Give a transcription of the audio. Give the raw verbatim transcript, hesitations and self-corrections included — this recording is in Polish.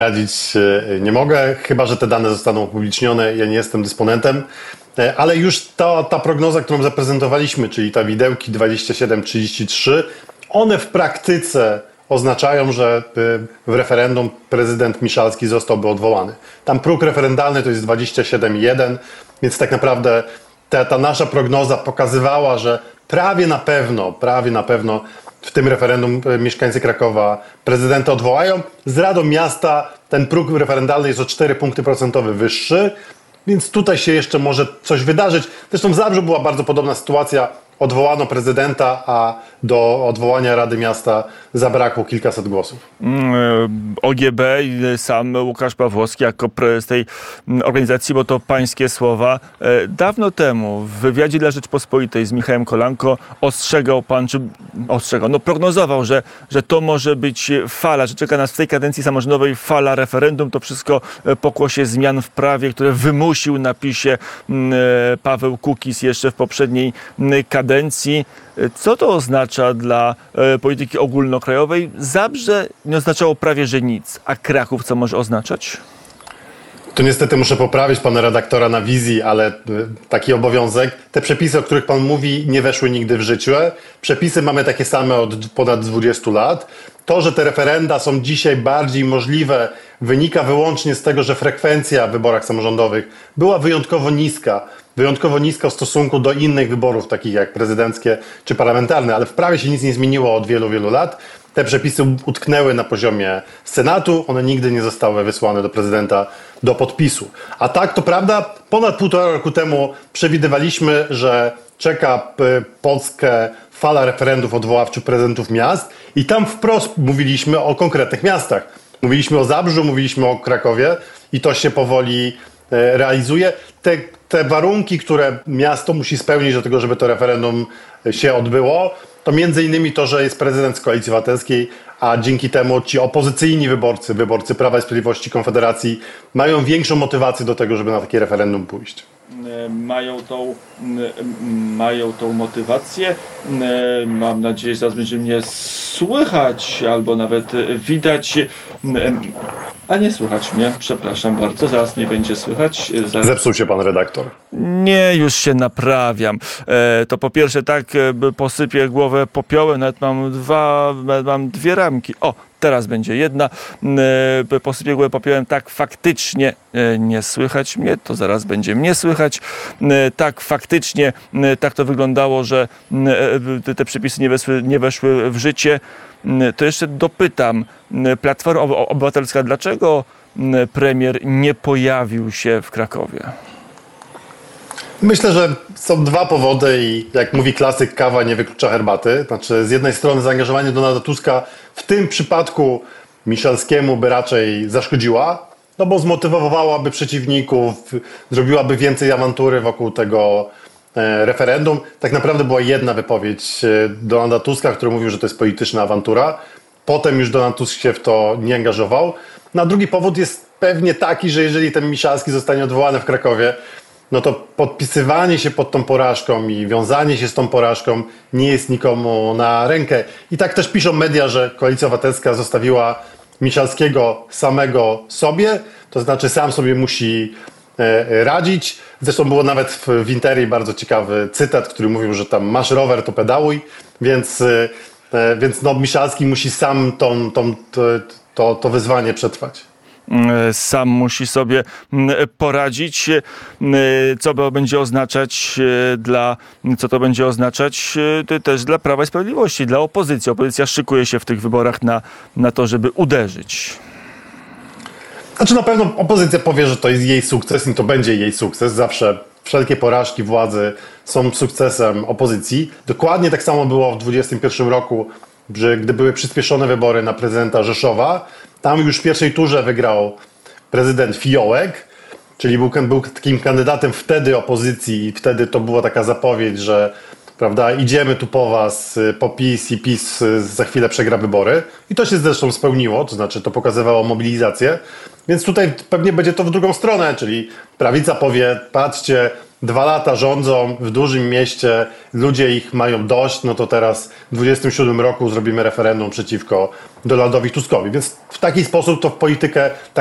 radzić nie mogę, chyba że te dane zostaną upublicznione. Ja nie jestem dysponentem, ale już ta, ta prognoza, którą zaprezentowaliśmy, czyli ta widełki dwadzieścia siedem trzydzieści trzy, one w praktyce oznaczają, że w referendum prezydent Miszalski zostałby odwołany. Tam próg referendalny to jest dwadzieścia siedem jeden, więc tak naprawdę ta, ta nasza prognoza pokazywała, że prawie na pewno, prawie na pewno w tym referendum mieszkańcy Krakowa prezydenta odwołają. Z Radą Miasta ten próg referendalny jest o cztery punkty procentowe wyższy, więc tutaj się jeszcze może coś wydarzyć. Zresztą w Zabrzu była bardzo podobna sytuacja. Odwołano prezydenta, a do odwołania Rady Miasta zabrakło kilkaset głosów. O G B i sam Łukasz Pawłowski jako prezes tej organizacji, bo to pańskie słowa. Dawno temu w wywiadzie dla Rzeczpospolitej z Michałem Kolanko ostrzegał pan, czy ostrzegał, no prognozował, że, że to może być fala, że czeka nas w tej kadencji samorządowej fala referendum. To wszystko pokłosie zmian w prawie, które wymusił na PiSie Paweł Kukiz jeszcze w poprzedniej kadencji. Co to oznacza dla e, polityki ogólnokrajowej? Zabrze nie oznaczało prawie że nic, a Kraków co może oznaczać? Tu niestety muszę poprawić pana redaktora na wizji, ale taki obowiązek. Te przepisy, o których pan mówi, nie weszły nigdy w życie. Przepisy mamy takie same od ponad dwudziestu lat. To, że te referenda są dzisiaj bardziej możliwe, wynika wyłącznie z tego, że frekwencja w wyborach samorządowych była wyjątkowo niska. Wyjątkowo niska w stosunku do innych wyborów, takich jak prezydenckie czy parlamentarne, ale w prawie się nic nie zmieniło od wielu, wielu lat. Te przepisy utknęły na poziomie Senatu, one nigdy nie zostały wysłane do prezydenta do podpisu. A tak, to prawda, ponad półtora roku temu przewidywaliśmy, że czeka Polskę fala referendów odwoławczych prezydentów miast i tam wprost mówiliśmy o konkretnych miastach. Mówiliśmy o Zabrzu, mówiliśmy o Krakowie i to się powoli realizuje. Te, te warunki, które miasto musi spełnić do tego, żeby to referendum się odbyło, to między innymi to, że jest prezydent z Koalicji Obywatelskiej, a dzięki temu ci opozycyjni wyborcy, wyborcy Prawa i Sprawiedliwości, Konfederacji mają większą motywację do tego, żeby na takie referendum pójść. Mają tą, mają tą motywację. Mam nadzieję, że zaraz będzie mnie słychać albo nawet widać. A nie słychać mnie, przepraszam bardzo, zaraz nie będzie słychać. Zaraz... Zepsuł się pan redaktor. Nie, już się naprawiam. E, to po pierwsze tak e, posypię głowę popiołem, nawet mam dwa, nawet mam dwie ramki. O, teraz będzie jedna. E, posypię głowę popiołem, tak faktycznie e, nie słychać mnie, to zaraz będzie mnie słychać. E, tak faktycznie, e, tak to wyglądało, że e, te przepisy nie weszły, nie weszły w życie. To jeszcze dopytam, Platforma Obywatelska, dlaczego premier nie pojawił się w Krakowie? Myślę, że są dwa powody i jak mówi klasyk, kawa nie wyklucza herbaty. Znaczy, z jednej strony zaangażowanie Donalda Tuska w tym przypadku Miszalskiemu by raczej zaszkodziła, no bo zmotywowałaby przeciwników, zrobiłaby więcej awantury wokół tego referendum. Tak naprawdę była jedna wypowiedź Donalda Tuska, który mówił, że to jest polityczna awantura. Potem już Donald Tusk się w to nie angażował. No a drugi powód jest pewnie taki, że jeżeli ten Miszalski zostanie odwołany w Krakowie, no to podpisywanie się pod tą porażką i wiązanie się z tą porażką nie jest nikomu na rękę. I tak też piszą media, że Koalicja Obywatelska zostawiła Miszalskiego samego sobie, to znaczy sam sobie musi radzić. Zresztą było nawet w, w Interii bardzo ciekawy cytat, który mówił, że tam masz rower, to pedałuj, więc, więc no, Miszalski musi sam tą, tą, to, to, to wyzwanie przetrwać. Sam musi sobie poradzić. Co to będzie oznaczać dla, co to będzie oznaczać też dla Prawa i Sprawiedliwości, dla opozycji. Opozycja szykuje się w tych wyborach na, na to, żeby uderzyć. Znaczy na pewno opozycja powie, że to jest jej sukces i to będzie jej sukces. Zawsze wszelkie porażki władzy są sukcesem opozycji. Dokładnie tak samo było w dwudziestym pierwszym roku, że gdy były przyspieszone wybory na prezydenta Rzeszowa, tam już w pierwszej turze wygrał prezydent Fiołek, czyli był, był takim kandydatem wtedy opozycji i wtedy to była taka zapowiedź, że prawda, idziemy tu po was, po PiS i PiS za chwilę przegra wybory. I to się zresztą spełniło, to znaczy to pokazywało mobilizację. Więc tutaj pewnie będzie to w drugą stronę, czyli prawica powie, patrzcie, dwa lata rządzą w dużym mieście, ludzie ich mają dość, no to teraz w dwudziestym siódmym roku zrobimy referendum przeciwko Donaldowi Tuskowi. Więc w taki sposób to w politykę